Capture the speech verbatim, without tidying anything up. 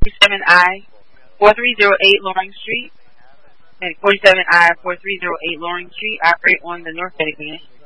forty-seven I, forty-three oh eight Loring Street. And forty-seven I, forty-three oh eight Loring Street. Operate on the North Dedication.